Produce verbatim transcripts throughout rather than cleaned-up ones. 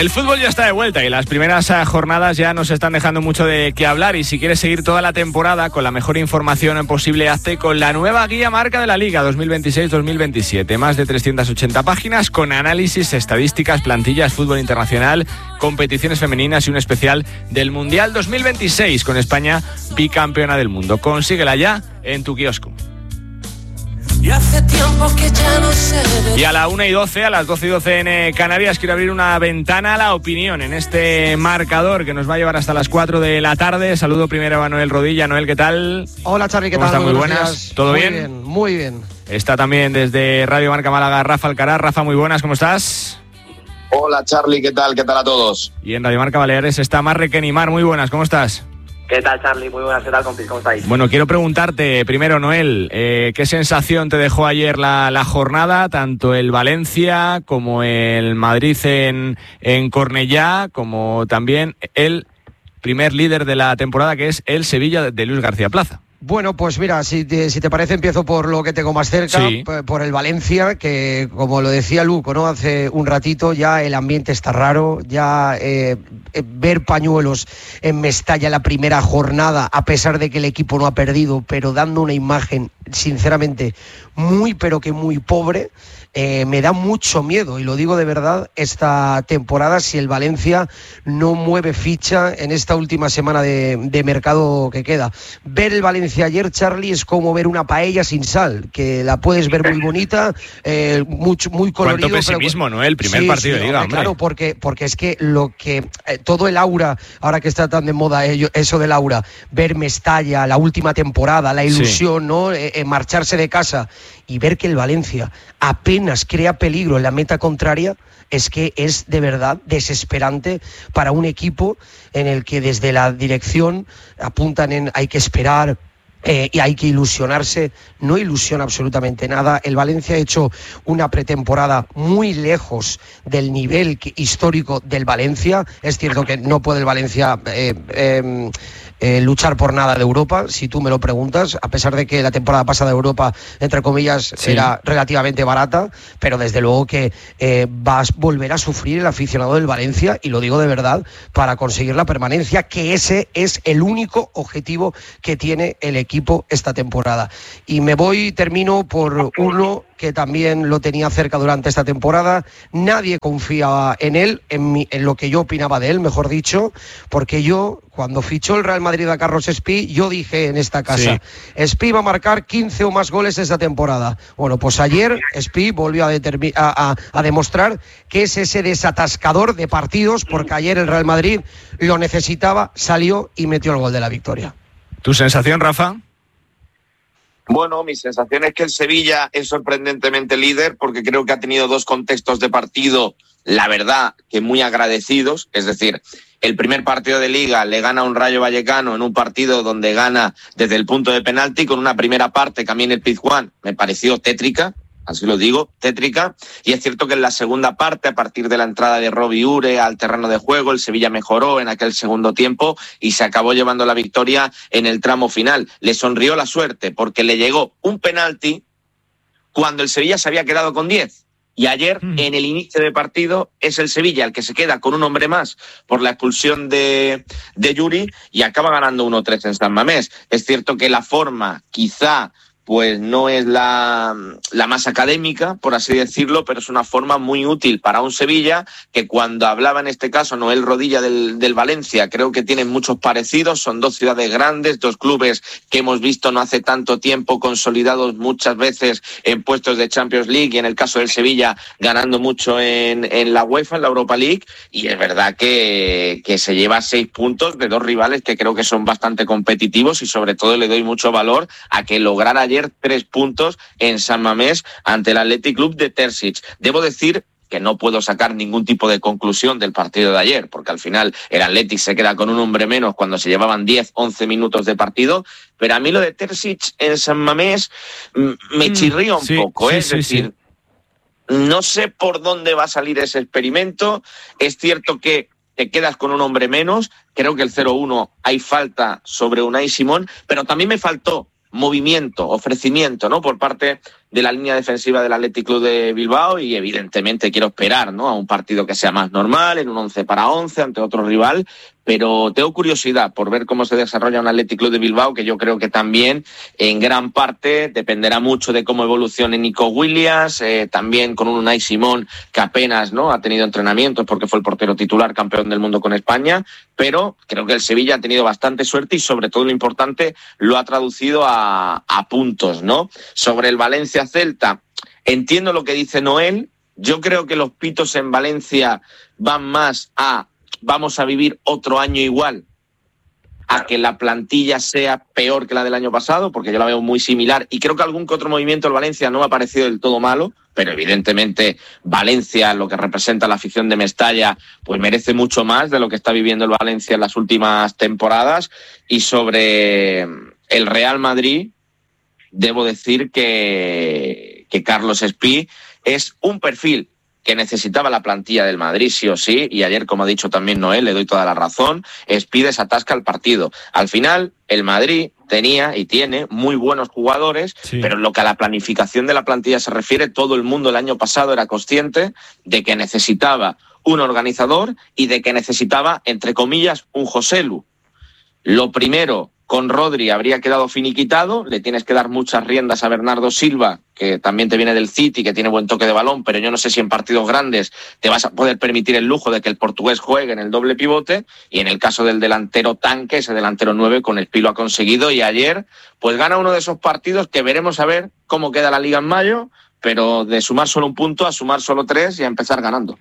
El fútbol ya está de vuelta y las primeras jornadas ya nos están dejando mucho de qué hablar, y si quieres seguir toda la temporada con la mejor información posible, hazte con la nueva guía marca de la Liga dos mil veintiséis dos mil veintisiete. Más de trescientas ochenta páginas con análisis, estadísticas, plantillas, fútbol internacional, competiciones femeninas y un especial del Mundial dos mil veintiséis con España bicampeona del mundo. Consíguela ya en tu kiosco. Y hace tiempo que ya no sé de... Y a la una y doce, a las doce y doce en Canarias, quiero abrir una ventana a la opinión en este marcador que nos va a llevar hasta las cuatro de la tarde. Saludo primero a Noel Rodilla. Noel, ¿qué tal? Hola, Charly, ¿qué ¿Cómo tal? están? Muy Muy buenas. días. ¿Todo muy bien? bien? Muy bien. Está también desde Radio Marca Málaga Rafa Alcaraz. Rafa, muy buenas, ¿cómo estás? Hola, Charly, ¿qué tal? ¿Qué tal a todos? Y en Radio Marca Baleares está Mar Requenimar. Muy buenas, ¿cómo estás? ¿Qué tal, Charly? Muy buenas, ¿qué tal, compis? ¿Cómo estáis? Bueno, quiero preguntarte primero, Noel, eh, ¿qué sensación te dejó ayer la, la jornada? Tanto el Valencia como el Madrid en, en Cornellá, como también el primer líder de la temporada, que es el Sevilla de Luis García Plaza. Bueno, pues mira, si te, si te parece, empiezo por lo que tengo más cerca, sí. por el Valencia, que como lo decía Luco, ¿no? Hace un ratito, ya el ambiente está raro, ya eh, ver pañuelos en Mestalla la primera jornada, a pesar de que el equipo no ha perdido, pero dando una imagen, sinceramente, muy pero que muy pobre. Eh, me da mucho miedo, y lo digo de verdad, esta temporada, si el Valencia no mueve ficha en esta última semana de, de mercado que queda. Ver el Valencia ayer, Charly, es como ver una paella sin sal, que la puedes ver muy bonita, eh, muy, muy colorido. Cuánto pesimismo, pero... ¿no? El primer sí, partido sí, de Liga, hombre, hombre. Claro, porque, porque es que lo que eh, todo el aura, ahora que está tan de moda ello, eso del aura, ver Mestalla, la última temporada, la ilusión, sí. ¿no? Eh, eh, marcharse de casa y ver que el Valencia apenas crea peligro en la meta contraria, es que es de verdad desesperante para un equipo en el que desde la dirección apuntan en hay que esperar, Eh, y hay que ilusionarse. No ilusiona absolutamente nada. El Valencia ha hecho una pretemporada muy lejos del nivel que, histórico del Valencia. Es cierto que no puede el Valencia eh, eh, eh, luchar por nada de Europa, si tú me lo preguntas, a pesar de que la temporada pasada de Europa, entre comillas, sí. era relativamente barata, pero desde luego que eh, va a volver a sufrir el aficionado del Valencia, y lo digo de verdad, para conseguir la permanencia, que ese es el único objetivo que tiene el equipo equipo esta temporada. Y me voy, termino por uno que también lo tenía cerca durante esta temporada. Nadie confiaba en él, en, mi, en lo que yo opinaba de él, mejor dicho, porque yo, cuando fichó el Real Madrid a Carlos Espí, yo dije en esta casa, sí. Espí va a marcar quince o más goles esta temporada. Bueno, pues ayer Espí volvió a, determi- a, a, a demostrar que es ese desatascador de partidos, porque ayer el Real Madrid lo necesitaba, salió y metió el gol de la victoria. ¿Tu sensación, Rafa? Bueno, mi sensación es que el Sevilla es sorprendentemente líder, porque creo que ha tenido dos contextos de partido, la verdad, que muy agradecidos. Es decir, el primer partido de Liga le gana a un Rayo Vallecano en un partido donde gana desde el punto de penalti, con una primera parte que a mí en el Pizjuán me pareció tétrica, así lo digo, tétrica, y es cierto que en la segunda parte, a partir de la entrada de Robbie Ure al terreno de juego, el Sevilla mejoró en aquel segundo tiempo y se acabó llevando la victoria en el tramo final. Le sonrió la suerte, porque le llegó un penalti cuando el Sevilla se había quedado con diez. Y ayer, mm. en el inicio de partido, es el Sevilla el que se queda con un hombre más por la expulsión de, de Yuri, y acaba ganando uno tres en San Mamés. Es cierto que la forma, quizá, pues no es la, la más académica, por así decirlo, pero es una forma muy útil para un Sevilla que, cuando hablaba en este caso Noel Rodilla del, del Valencia, creo que tienen muchos parecidos. Son dos ciudades grandes, dos clubes que hemos visto no hace tanto tiempo consolidados muchas veces en puestos de Champions League, y en el caso del Sevilla ganando mucho en, en la UEFA, en la Europa League, y es verdad que, que se lleva seis puntos de dos rivales que creo que son bastante competitivos, y sobre todo le doy mucho valor a que lograra ayer tres puntos en San Mamés ante el Athletic Club de Terzic. Debo decir que no puedo sacar ningún tipo de conclusión del partido de ayer, porque al final el Athletic se queda con un hombre menos cuando se llevaban diez, once minutos de partido, pero a mí lo de Terzic en San Mamés me chirría un sí, poco, sí, ¿eh? es sí, decir, sí. no sé por dónde va a salir ese experimento. Es cierto que te quedas con un hombre menos, creo que el cero uno hay falta sobre Unai Simón, pero también me faltó movimiento, ofrecimiento, ¿no?, por parte de la línea defensiva del Athletic Club de Bilbao y evidentemente quiero esperar, ¿no?, a un partido que sea más normal, en un once para once ante otro rival, pero tengo curiosidad por ver cómo se desarrolla un Athletic Club de Bilbao, que yo creo que también en gran parte dependerá mucho de cómo evolucione Nico Williams, eh, también con un Unai Simón que apenas, ¿no?, ha tenido entrenamientos porque fue el portero titular campeón del mundo con España, pero creo que el Sevilla ha tenido bastante suerte y sobre todo lo importante lo ha traducido a, a puntos, ¿no? Sobre el Valencia-Celta, entiendo lo que dice Noel, yo creo que los pitos en Valencia van más a vamos a vivir otro año igual a que la plantilla sea peor que la del año pasado, porque yo la veo muy similar y creo que algún que otro movimiento del Valencia no me ha parecido del todo malo, pero evidentemente Valencia, lo que representa la afición de Mestalla, pues merece mucho más de lo que está viviendo el Valencia en las últimas temporadas. Y sobre el Real Madrid, debo decir que, que Carlos Espí es un perfil que necesitaba la plantilla del Madrid sí o sí, y ayer, como ha dicho también Noel, le doy toda la razón, Espí desatasca el partido. Al final, el Madrid tenía y tiene muy buenos jugadores, sí, pero en lo que a la planificación de la plantilla se refiere, todo el mundo el año pasado era consciente de que necesitaba un organizador y de que necesitaba, entre comillas, un Joselu. Lo primero, con Rodri habría quedado finiquitado, le tienes que dar muchas riendas a Bernardo Silva, que también te viene del City, que tiene buen toque de balón, pero yo no sé si en partidos grandes te vas a poder permitir el lujo de que el portugués juegue en el doble pivote, y en el caso del delantero tanque, ese delantero nueve, con Espí lo ha conseguido, y ayer pues gana uno de esos partidos que veremos a ver cómo queda la Liga en mayo, pero de sumar solo un punto a sumar solo tres y a empezar ganando.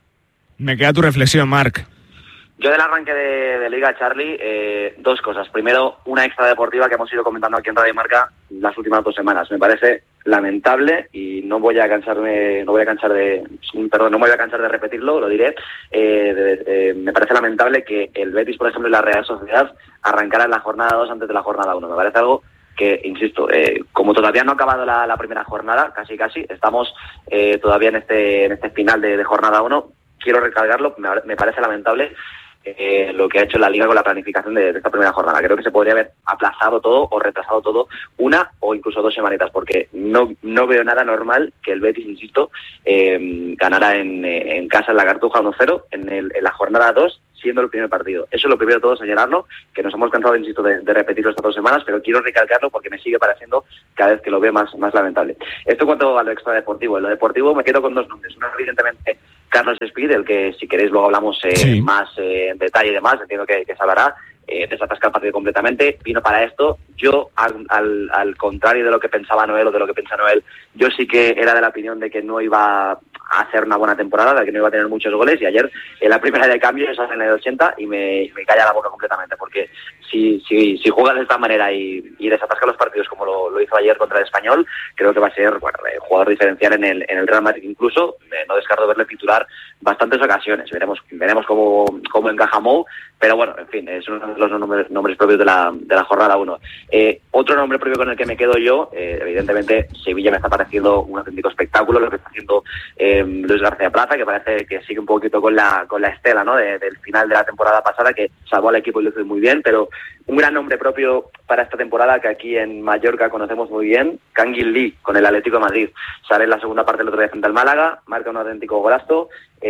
Me queda tu reflexión, Marc. Yo del arranque de, de Liga, Charlie, eh, dos cosas. Primero, una extra deportiva que hemos ido comentando aquí en Radio Marca las últimas dos semanas. Me parece lamentable y no voy a cansarme, no voy a cansar de, perdón, no me voy a cansar de repetirlo, lo diré. Eh, de, de, me parece lamentable que el Betis, por ejemplo, y la Real Sociedad arrancaran la jornada dos antes de la jornada uno. Me parece algo que, insisto, eh, como todavía no ha acabado la, la primera jornada, casi casi, estamos eh, todavía en este, en este final de, de jornada uno. Quiero recalcarlo, me, me parece lamentable Eh, lo que ha hecho la Liga con la planificación de, de esta primera jornada. Creo que se podría haber aplazado todo o retrasado todo una o incluso dos semanitas, porque no no veo nada normal que el Betis, insisto, eh, ganara en, en casa en la Cartuja uno cero en, el, en la jornada dos, siendo el primer partido. Eso es lo primero de todo, señalarlo, que nos hemos cansado, insisto, de, de repetirlo estas dos semanas, pero quiero recalcarlo porque me sigue pareciendo cada vez que lo veo más, más lamentable. Esto en cuanto a lo extradeportivo. En lo deportivo me quedo con dos nombres. Uno, evidentemente, Carlos Espí, del que si queréis luego hablamos eh, sí. más eh, en detalle y demás, entiendo que, que se hablará. Eh, desatasca el partido completamente, vino para esto. Yo, al, al, al contrario de lo que pensaba Noel o de lo que piensa Noel, yo sí que era de la opinión de que no iba a hacer una buena temporada, de que no iba a tener muchos goles, y ayer en la primera de cambio se hace en el ochenta y me, me calla la boca completamente, porque si, si, si juega de esta manera y, y desatasca los partidos como lo, lo hizo ayer contra el Español, creo que va a ser, bueno, eh, jugador diferencial en el, en el Real Madrid. Incluso eh, no descarto verle titular bastantes ocasiones. Veremos veremos cómo, cómo encaja Mou, pero bueno, en fin, es uno de los nombres, nombres propios de la, de la jornada uno. Eh, otro nombre propio con el que me quedo yo, eh, evidentemente Sevilla me está pareciendo un auténtico espectáculo lo que está haciendo eh, Luis García Plaza, que parece que sigue un poquito con la con la estela, ¿no?, de, del final de la temporada pasada, que salvó al equipo y lo hizo muy bien, pero un gran nombre propio para esta temporada que aquí en Mallorca conocemos muy bien, Kangin Lee, con el Atlético de Madrid. Sale en la segunda parte del otro día frente al Málaga, marca un auténtico golazo,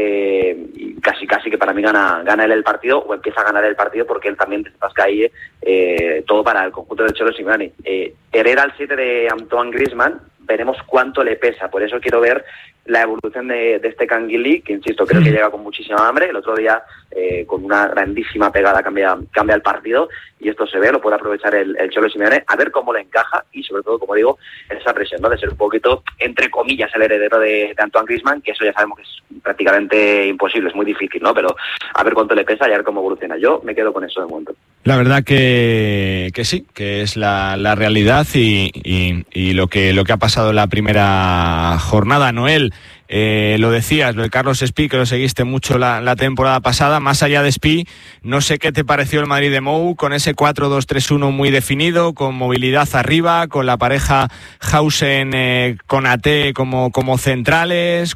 eh, y casi casi que para mí gana gana él el partido, o empieza a ganar el partido, porque él también desatasca ahí eh, todo para el conjunto del Cholo Simeone. Eh, hereda el siete de Antoine Griezmann, veremos cuánto le pesa, por eso quiero ver la evolución de, de este Kangin Lee, que insisto, creo que llega con muchísima hambre. El otro día, eh, con una grandísima pegada, cambia, cambia el partido, y esto se ve, lo puede aprovechar el, el Cholo Simeone, a ver cómo le encaja, y sobre todo, como digo, esa presión, ¿no?, de ser un poquito, entre comillas, el heredero de, de Antoine Griezmann, que eso ya sabemos que es prácticamente imposible, es muy difícil, ¿no?, pero a ver cuánto le pesa y a ver cómo evoluciona. Yo me quedo con eso de momento. La verdad que, que sí, que es la, la realidad y, y, y lo que lo que ha pasado en la primera jornada. Noel, eh, lo decías, lo de Carlos Espí, que lo seguiste mucho la, la temporada pasada. Más allá de Espí, no sé qué te pareció el Madrid de Mou, con ese cuatro dos tres uno muy definido, con movilidad arriba, con la pareja Hausen eh, con A T como, como centrales,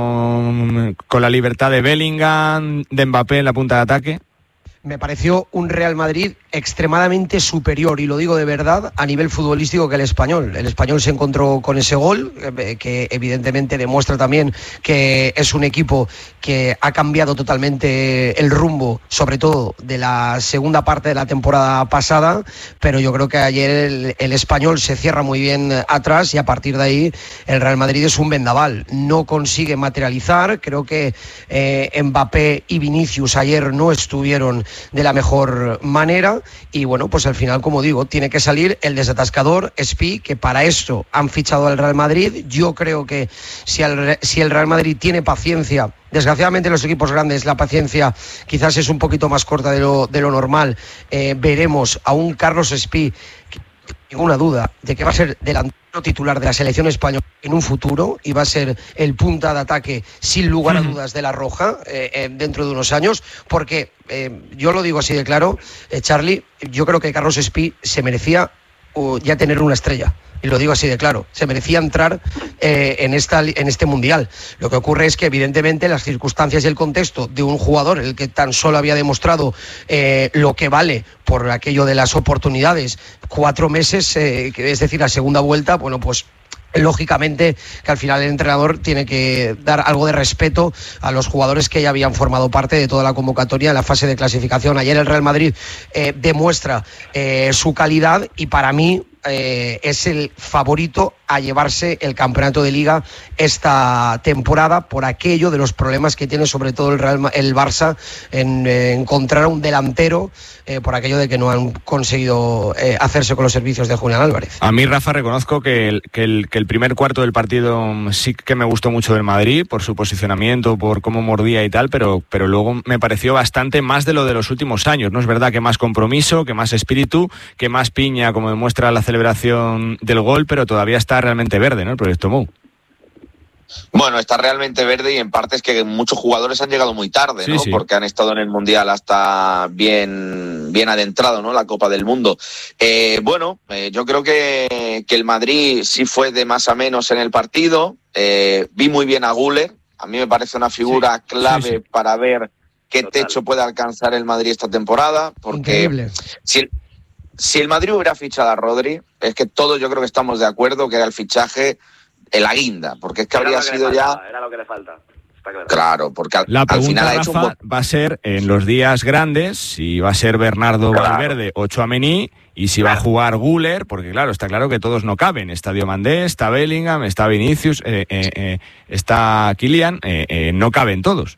con, con la libertad de Bellingham, de Mbappé en la punta de ataque. Me pareció un Real Madrid extremadamente superior, y lo digo de verdad, a nivel futbolístico que el Español. El Español se encontró con ese gol, eh, que evidentemente demuestra también que es un equipo que ha cambiado totalmente el rumbo, sobre todo de la segunda parte de la temporada pasada, pero yo creo que ayer el, el Español se cierra muy bien atrás y a partir de ahí el Real Madrid es un vendaval. No consigue materializar, creo que eh, Mbappé y Vinicius ayer no estuvieron de la mejor manera. Y bueno, pues al final, como digo, tiene que salir el desatascador, Spi, que para esto han fichado al Real Madrid. Yo creo que si el, si el Real Madrid tiene paciencia, desgraciadamente los equipos grandes la paciencia quizás es un poquito más corta de lo, de lo normal, eh, veremos a un Carlos Spi, que no tengo ninguna duda de que va a ser delantero titular de la selección española en un futuro y va a ser el punta de ataque sin lugar a dudas de la Roja eh, eh, dentro de unos años, porque eh, yo lo digo así de claro, eh, Charlie, yo creo que Carlos Spi se merecía uh, ya tener una estrella. Y lo digo así de claro, se merecía entrar eh, en, esta, en este Mundial. Lo que ocurre es que evidentemente las circunstancias y el contexto de un jugador, el que tan solo había demostrado eh, lo que vale por aquello de las oportunidades, cuatro meses, eh, es decir, la segunda vuelta, bueno, pues lógicamente que al final el entrenador tiene que dar algo de respeto a los jugadores que ya habían formado parte de toda la convocatoria en la fase de clasificación. Ayer el Real Madrid eh, demuestra eh, su calidad y para mí eh, es el favorito a llevarse el campeonato de Liga esta temporada por aquello de los problemas que tiene sobre todo el, Real, el Barça en eh, encontrar un delantero eh, por aquello de que no han conseguido eh, hacerse con los servicios de Julián Álvarez. A mí, Rafa, reconozco que el, que, el, que el primer cuarto del partido sí que me gustó mucho del Madrid por su posicionamiento, por cómo mordía y tal, pero, pero luego me pareció bastante más de lo de los últimos años, ¿no? Es verdad que más compromiso, que más espíritu, que más piña, como demuestra la celebración del gol, pero todavía está realmente verde, ¿no? El proyecto Mou. Bueno, está realmente verde y en parte es que muchos jugadores han llegado muy tarde, ¿no? Sí, sí. Porque han estado en el Mundial hasta bien, bien adentrado, ¿no? La Copa del Mundo. Eh, bueno, eh, yo creo que, que el Madrid sí fue de más a menos en el partido. Eh, vi muy bien a Güler. A mí me parece una figura sí, clave sí, sí. para ver qué Total. techo puede alcanzar el Madrid esta temporada. Porque Increíble. si el, si el Madrid hubiera fichado a Rodri, es que todos yo creo que estamos de acuerdo que era el fichaje el guinda, porque es que era habría que sido faltaba, ya... Era lo que le falta. Está claro. Claro, porque al, la pregunta, al final ha Rafa, hecho un... va a ser en los días grandes, si va a ser Bernardo claro. Valverde o Tchouaméni, y si claro. va a jugar Güler, porque claro, está claro que todos no caben. Está Diomandé, está Bellingham, está Vinicius, eh, eh, eh, está Kylian, eh, eh, no caben todos.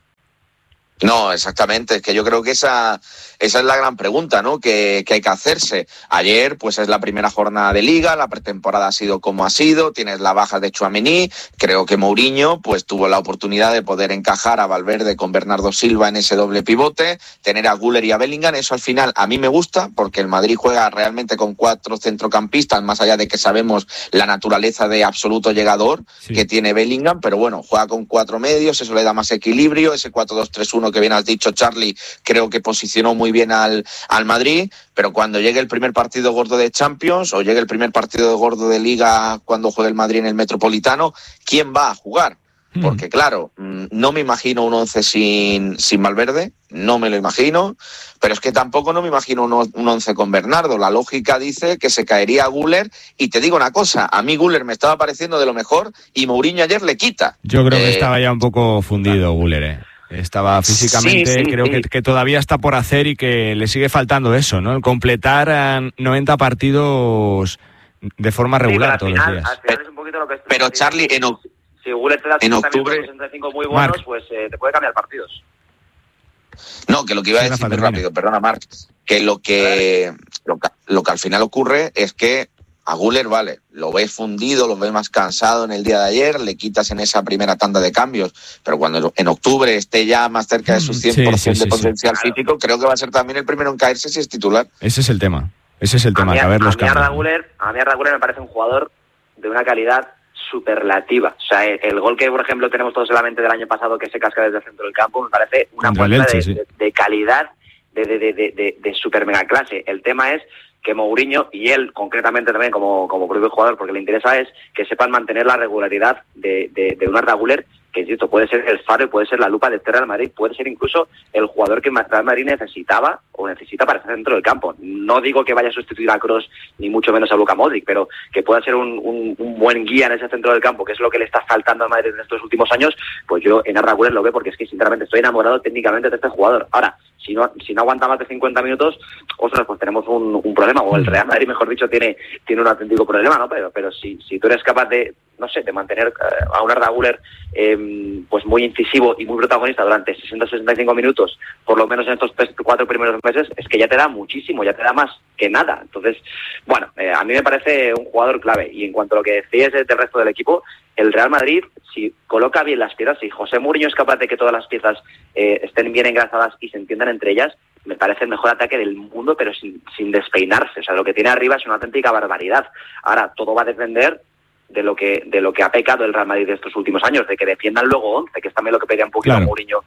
No, exactamente, es que yo creo que esa, esa es la gran pregunta, ¿no? Que, que hay que hacerse. Ayer, pues es la primera jornada de Liga, la pretemporada ha sido como ha sido, tienes la baja de Tchouaméni, creo que Mourinho pues tuvo la oportunidad de poder encajar a Valverde con Bernardo Silva en ese doble pivote, tener a Güler y a Bellingham, eso al final a mí me gusta, porque el Madrid juega realmente con cuatro centrocampistas, más allá de que sabemos la naturaleza de absoluto llegador sí. que tiene Bellingham, pero bueno, juega con cuatro medios, eso le da más equilibrio, ese cuatro dos tres uno que bien has dicho, Charlie, creo que posicionó muy bien al, al Madrid, pero cuando llegue el primer partido gordo de Champions o llegue el primer partido gordo de Liga cuando juegue el Madrid en el Metropolitano, ¿quién va a jugar? Porque claro, no me imagino un once sin, sin Valverde, no me lo imagino, pero es que tampoco no me imagino un, un once con Bernardo. La lógica dice que se caería Güler, y te digo una cosa, a mí Güler me estaba pareciendo de lo mejor y Mourinho ayer le quita. Yo creo que eh, estaba ya un poco fundido Güler, eh. Estaba físicamente, sí, sí, creo sí. Que, que todavía está por hacer y que le sigue faltando eso, ¿no? El completar noventa partidos de forma regular sí, todos final, los días. Pero, es un poquito lo que pero Charlie, en, o- si Güler te da en octubre sesenta y cinco muy buenos, Marc. pues eh, te puede cambiar partidos. No, que lo que iba a decir muy rápido, perdona Marc, que lo que, lo que lo que al final ocurre es que a Güler, vale, lo ves fundido, lo ves más cansado en el día de ayer, le quitas en esa primera tanda de cambios, pero cuando en octubre esté ya más cerca de su cien por ciento sí, sí, de potencial sí, físico, sí. creo que va a ser también el primero en caerse si es titular. Ese es el tema, ese es el tema, a mí, a ver los cambios. A mí Güler, a mí Güler me parece un jugador de una calidad superlativa. O sea, el, el gol que, por ejemplo, tenemos todos en la mente del año pasado, que se casca desde el centro del campo, me parece una muestra de, sí. de, de calidad, de, de, de, de, de, de super mega clase. El tema es que Mourinho, y él concretamente también como, como propio jugador, porque le interesa, es que sepan mantener la regularidad de, de, de un Arda Güler que insisto, puede ser el faro y puede ser la lupa de Real Madrid, puede ser incluso el jugador que Real Madrid necesitaba o necesita para estar dentro del campo. No digo que vaya a sustituir a Kroos ni mucho menos a Luka Modric, pero que pueda ser un, un, un buen guía en ese centro del campo, que es lo que le está faltando al Madrid en estos últimos años, pues yo en Arda Güler lo veo, porque es que sinceramente estoy enamorado técnicamente de este jugador. Ahora, si no, si no aguanta más de cincuenta minutos, ostras, pues tenemos un, un problema, o el Real Madrid, mejor dicho, tiene, tiene un auténtico problema, ¿no? Pero, pero si, si tú eres capaz de, no sé, de mantener a un Arda Güler eh, pues muy incisivo y muy protagonista durante sesenta a sesenta y cinco minutos, por lo menos en estos tres, cuatro primeros meses, es que ya te da muchísimo, ya te da más que nada. Entonces, bueno, eh, a mí me parece un jugador clave. Y en cuanto a lo que decías del resto del equipo, el Real Madrid, si coloca bien las piezas, si José Mourinho es capaz de que todas las piezas eh, estén bien engrasadas y se entiendan entre ellas, me parece el mejor ataque del mundo, pero sin, sin despeinarse. O sea, lo que tiene arriba es una auténtica barbaridad. Ahora, todo va a depender de lo que de lo que ha pecado el Real Madrid de estos últimos años, de que defiendan luego once, que es también lo que pedía un poquito claro. Mourinho,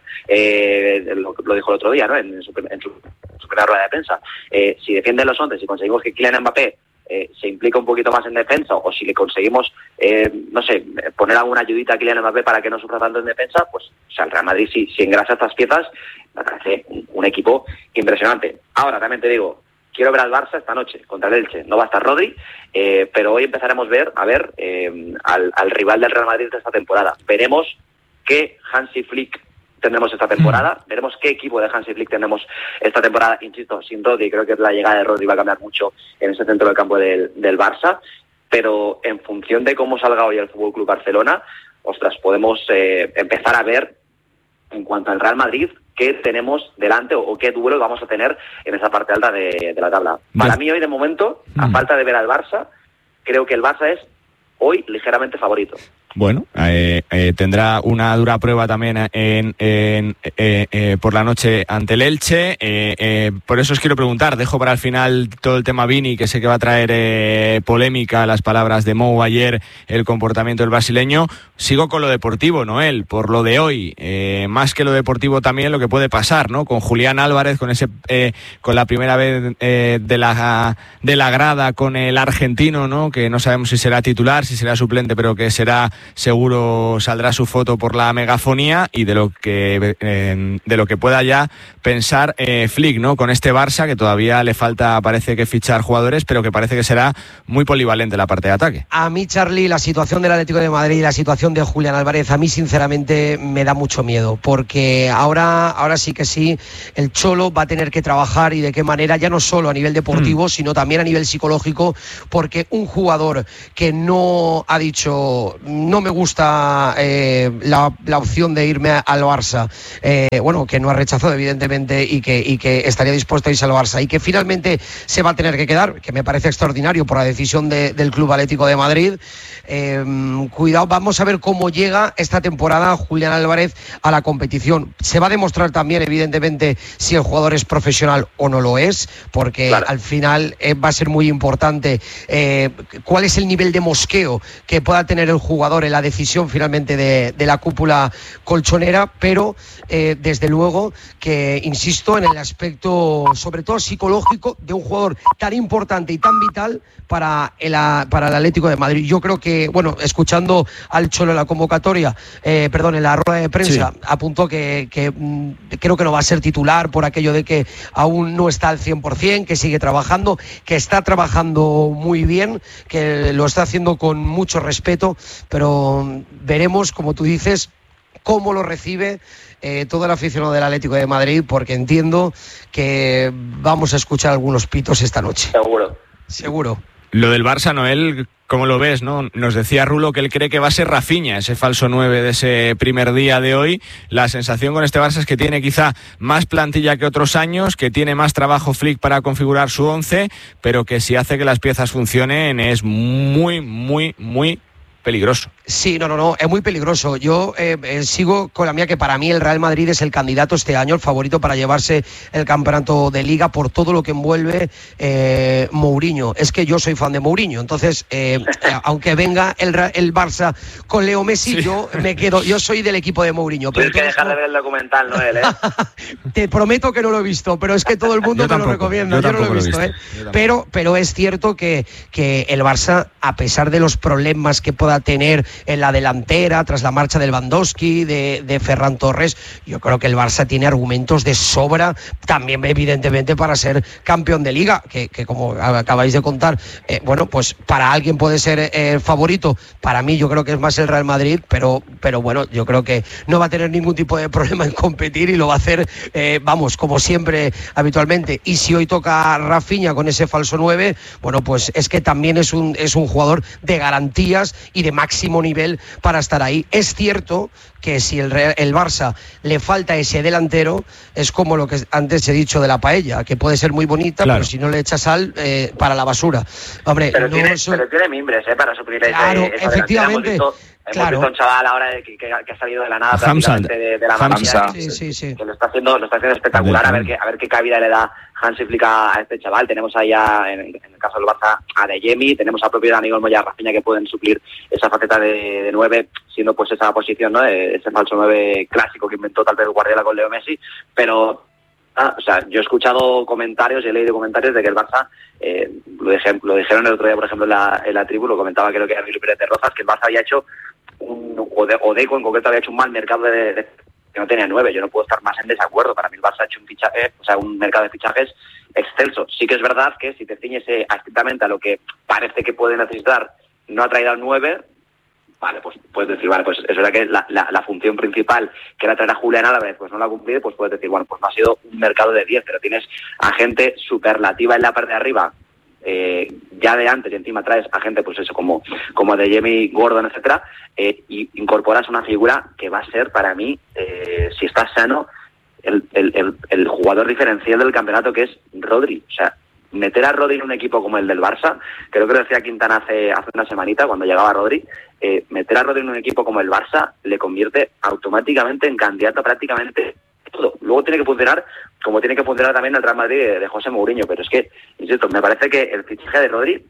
eh, lo, lo dijo el otro día, ¿no? En su, en su, en su primera rueda de prensa. Eh, si defienden los once, si conseguimos que Kylian Mbappé eh, se implica un poquito más en defensa, o si le conseguimos, eh, no sé, poner alguna ayudita a Kylian Mbappé para que no sufra tanto en defensa, pues o sea, el Real Madrid, si, si engrasa estas piezas, me parece un, un equipo impresionante. Ahora, también te digo, quiero ver al Barça esta noche contra el Elche. No va a estar Rodri, eh, pero hoy empezaremos a ver, a ver eh, al, al rival del Real Madrid de esta temporada. Veremos qué Hansi Flick tendremos esta temporada, mm. veremos qué equipo de Hansi Flick tenemos esta temporada. Insisto, sin Rodri, creo que la llegada de Rodri va a cambiar mucho en ese centro del campo del, del Barça, pero en función de cómo salga hoy el F C Barcelona, ostras, podemos eh, empezar a ver, en cuanto al Real Madrid, qué tenemos delante o, o qué duelo vamos a tener en esa parte alta de, de la tabla. Para mí hoy, de momento, a mm. falta de ver al Barça, creo que el Barça es hoy ligeramente favorito. Bueno, eh, eh, tendrá una dura prueba también en, en, eh, eh, por la noche ante el Elche. Eh, eh, por eso os quiero preguntar, dejo para el final todo el tema Vini, que sé que va a traer eh, polémica, las palabras de Mou ayer, el comportamiento del brasileño. Sigo con lo deportivo, Noel, por lo de hoy. Eh, más que lo deportivo también lo que puede pasar, ¿no? Con Julián Álvarez, con ese, eh, con la primera vez eh, de la de la grada, con el argentino, ¿no? Que no sabemos si será titular, si será suplente, pero que será seguro, saldrá su foto por la megafonía, y de lo que eh, de lo que pueda ya pensar eh, Flick, ¿no? Con este Barça, que todavía le falta, parece que fichar jugadores, pero que parece que será muy polivalente la parte de ataque. A mí, Charlie, la situación del Atlético de Madrid y la situación de Julián Álvarez, a mí sinceramente me da mucho miedo, porque ahora, ahora sí que sí, el Cholo va a tener que trabajar, y de qué manera, ya no solo a nivel deportivo, mm. sino también a nivel psicológico, porque un jugador que no ha dicho, no me gusta eh, la, la opción de irme al Barça, eh, bueno, que no ha rechazado evidentemente, y que, y que estaría dispuesto a irse al Barça, y que finalmente se va a tener que quedar, que me parece extraordinario por la decisión de, del Club Atlético de Madrid. Eh, cuidado, vamos a ver cómo llega esta temporada Julián Álvarez a la competición. Se va a demostrar también, evidentemente, si el jugador es profesional o no lo es, porque claro, al final eh, va a ser muy importante eh, cuál es el nivel de mosqueo que pueda tener el jugador en la decisión finalmente de, de la cúpula colchonera, pero eh, desde luego que, insisto, en el aspecto sobre todo psicológico de un jugador tan importante y tan vital para el, para el Atlético de Madrid. Yo creo que, bueno, escuchando al Cholo en la convocatoria, eh, perdón, en la rueda de prensa, sí, apuntó que, que mm, creo que no va a ser titular por aquello de que aún no está al cien por ciento, que sigue trabajando, que está trabajando muy bien, que lo está haciendo con mucho respeto, pero veremos, como tú dices, cómo lo recibe eh, todo el aficionado del Atlético de Madrid, porque entiendo que vamos a escuchar algunos pitos esta noche. Seguro. Seguro. Lo del Barça, Noel, ¿cómo lo ves, no? Nos decía Rulo que él cree que va a ser Rafinha, ese falso nueve de ese primer día de hoy. La sensación con este Barça es que tiene quizá más plantilla que otros años, que tiene más trabajo Flick para configurar su once, pero que si hace que las piezas funcionen es muy, muy, muy peligroso. Sí, no, no, no, es muy peligroso. Yo eh, eh, sigo con la mía, que para mí el Real Madrid es el candidato este año, el favorito para llevarse el campeonato de Liga por todo lo que envuelve eh, Mourinho. Es que yo soy fan de Mourinho, entonces eh, aunque venga el, el Barça con Leo Messi, sí, yo me quedo, yo soy del equipo de Mourinho. Tienes que dejar no... de ver el documental, Noel, ¿eh? Te prometo que no lo he visto, pero es que todo el mundo me lo recomienda. Yo, yo no lo he visto, lo he visto. ¿eh? Pero, pero es cierto que, que el Barça, a pesar de los problemas que pueda pueda tener en la delantera tras la marcha del Lewandowski, de, de Ferran Torres, yo creo que el Barça tiene argumentos de sobra, también evidentemente para ser campeón de Liga, que, que como acabáis de contar, eh, bueno, pues para alguien puede ser eh, favorito, para mí yo creo que es más el Real Madrid, pero, pero bueno, yo creo que no va a tener ningún tipo de problema en competir y lo va a hacer, eh, vamos, como siempre, habitualmente. Y si hoy toca a Rafinha con ese falso nueve, bueno, pues es que también es un, es un jugador de garantías y de máximo nivel para estar ahí. Es cierto que si el, Real, el Barça le falta ese delantero, es como lo que antes he dicho de la paella, que puede ser muy bonita, claro, pero si no le echa sal, eh, para la basura. Hombre, pero, no tiene, eso... pero tiene mimbres, ¿eh? Para suplir claro, ese, efectivamente. Hemos visto, claro. hemos visto un chaval ahora de que, que, que ha salido de la nada, Hamza, de, de la Hamza, sí, sí, sí. que lo está haciendo, lo está haciendo espectacular. A ver qué, a ver qué cabida le da Hansi Flick a este chaval. Tenemos ahí a, en, en el caso del Barça, a De Jemi, tenemos a propio Dani Olmo y a Rafinha que pueden suplir esa faceta de, de nueve, siendo pues esa posición, ¿no? Ese falso nueve clásico que inventó tal vez Guardiola con Leo Messi, pero ah, o sea, yo he escuchado comentarios y he leído comentarios de que el Barça, eh, lo, dije, lo dijeron el otro día, por ejemplo, en la, en la tribu, lo comentaba creo que era Emilio Pérez de Rozas, que el Barça había hecho un, o, de, o Deco en concreto había hecho un mal mercado de, de que no tenía nueve. Yo no puedo estar más en desacuerdo. Para mí el Barça ha hecho un fichaje, o sea, un mercado de fichajes excelso. Sí que es verdad que si te ciñes estrictamente a lo que parece que puede necesitar, no ha traído al nueve, vale, pues puedes decir, vale, pues es verdad que la, la, la función principal, que era traer a Julián Álvarez, pues no la ha cumplido, pues puedes decir, bueno, pues no ha sido un mercado de diez, pero tienes a gente superlativa en la parte de arriba, eh, ya de antes, y encima traes a gente, pues eso, como, como de Jamie Gordon, etcétera, eh, y incorporas una figura que va a ser, para mí, eh, si está sano, el, el, el, el jugador diferencial del campeonato, que es Rodri. O sea, meter a Rodri en un equipo como el del Barça, creo que lo decía Quintana hace, hace una semanita cuando llegaba Rodri, eh, meter a Rodri en un equipo como el Barça le convierte automáticamente en candidato a prácticamente todo. Luego tiene que funcionar como tiene que funcionar también el Real Madrid de, de José Mourinho, pero es que, insisto, me parece que el fichaje de Rodri,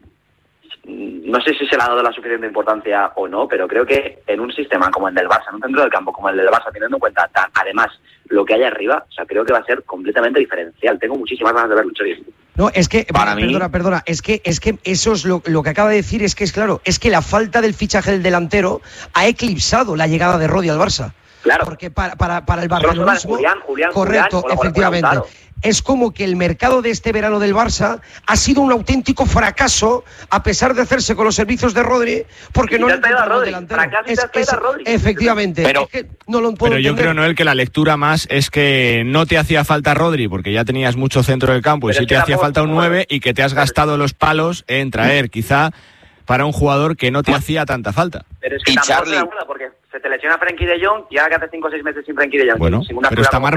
no sé si se le ha dado la suficiente importancia o no, pero creo que en un sistema como el del Barça, en un centro del campo como el del Barça, teniendo en cuenta tan, además lo que hay arriba, o sea, creo que va a ser completamente diferencial. Tengo muchísimas ganas de verlo, Chori. No, es que, para perdona, mí... perdona, es que, es que eso es lo, lo que acaba de decir, es que es claro, es que la falta del fichaje del delantero ha eclipsado la llegada de Rodri al Barça. Claro. Porque para, para, para el barcelonismo, Julián, Julián, correcto, Julián, efectivamente. Julián, es como que el mercado de este verano del Barça ha sido un auténtico fracaso, a pesar de hacerse con los servicios de Rodri, porque y no le le encontraron Rodri, delantero. Es, es, Rodri. Efectivamente, pero, es que no lo puedo pero yo entender. creo, Noel, que la lectura más es que no te hacía falta Rodri, porque ya tenías mucho centro del campo, pero y sí te hacía falta un nueve, y que te has gastado los palos en traer, quizá, para un jugador que no te hacía tanta falta. Pero es que y tampoco Charlie... te da una, porque se te lesiona Frenkie de Jong y ahora que hace cinco o seis meses sin Frenkie de Jong. Bueno, sin una pero está Marc